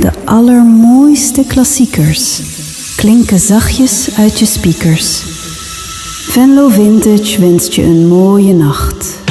De allermooiste klassiekers klinken zachtjes uit je speakers. Venlo Vintage wenst je een mooie nacht.